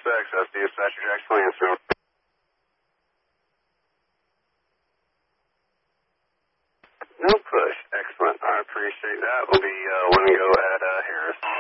access to Dispatcher Jack's Lansing. No push. Excellent. I appreciate that. We'll be one go at Harris.